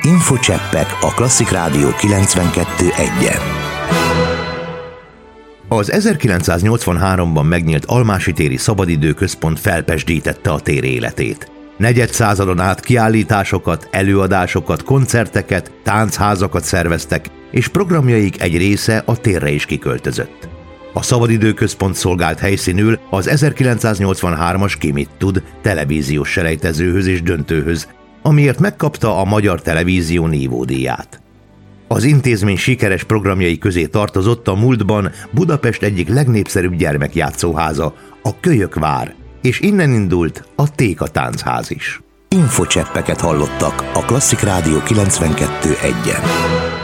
Infocseppek a Klasszik Rádió 92.1-en. Az 1983-ban megnyílt Almási téri szabadidőközpont felpezsdítette a tér életét. Negyedszázadon át kiállításokat, előadásokat, koncerteket, táncházakat szerveztek, és programjaik egy része a térre is kiköltözött. A szabadidőközpont szolgált helyszínül az 1983-as Ki mit tud televíziós selejtezőhöz és döntőhöz, amiért megkapta a Magyar Televízió nívódíját. Az intézmény sikeres programjai közé tartozott a múltban Budapest egyik legnépszerűbb gyermekjátszóháza, a Kölyökvár, és innen indult a Téka Táncház is. Infocseppeket hallottak a Klasszik Rádió 92.1-en.